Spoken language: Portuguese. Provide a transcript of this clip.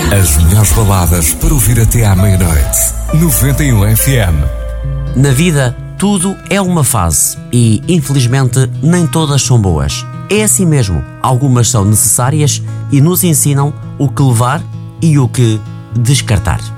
As melhores baladas para ouvir até à meia-noite. 91 FM. Na vida, tudo é uma fase e, infelizmente, nem todas são boas. É assim mesmo, algumas são necessárias e nos ensinam o que levar e o que descartar.